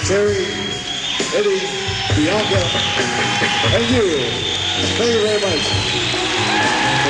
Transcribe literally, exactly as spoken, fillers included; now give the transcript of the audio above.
Terry, Eddie, Bianca, and you. Thank you very much.